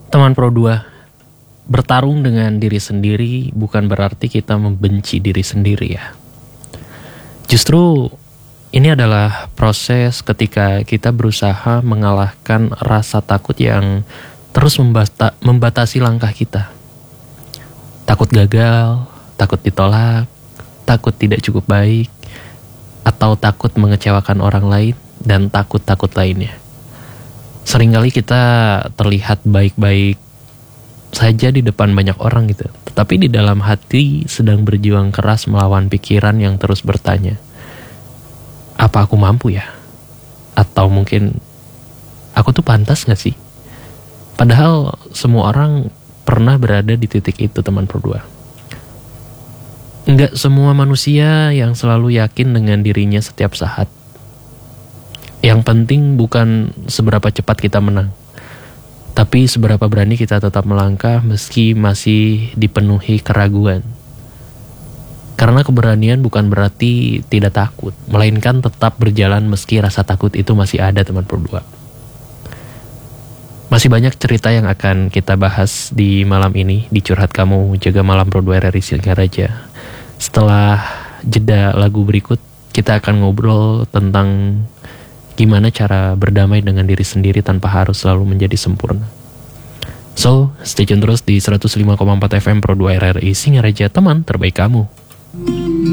Teman Pro 2, bertarung dengan diri sendiri bukan berarti kita membenci diri sendiri ya. Justru ini adalah proses ketika kita berusaha mengalahkan rasa takut yang terus membatasi langkah kita. Takut gagal, takut ditolak, takut tidak cukup baik, atau takut mengecewakan orang lain, dan takut-takut lainnya. Seringkali kita terlihat baik-baik saja di depan banyak orang gitu, tetapi di dalam hati sedang berjuang keras melawan pikiran yang terus bertanya, apa aku mampu ya? Atau mungkin aku tuh pantas gak sih? Padahal semua orang pernah berada di titik itu, teman Pro 2. Enggak semua manusia yang selalu yakin dengan dirinya setiap saat. Yang penting bukan seberapa cepat kita menang, tapi seberapa berani kita tetap melangkah meski masih dipenuhi keraguan. Karena keberanian bukan berarti tidak takut, melainkan tetap berjalan meski rasa takut itu masih ada, teman Pro 2. Masih banyak cerita yang akan kita bahas di malam ini di Curhat Kamu Jaga Malam Pro 2 RRI Singaraja. Setelah jeda lagu berikut, kita akan ngobrol tentang gimana cara berdamai dengan diri sendiri tanpa harus selalu menjadi sempurna. So, stay tune terus di 105,4 FM Pro 2 RRI Singaraja, teman terbaik kamu.